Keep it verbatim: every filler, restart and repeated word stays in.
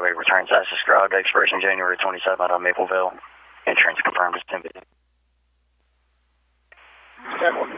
runway returns as described. Expiration January twenty-seventh out of Mapleville. Insurance confirmed as ten. ten one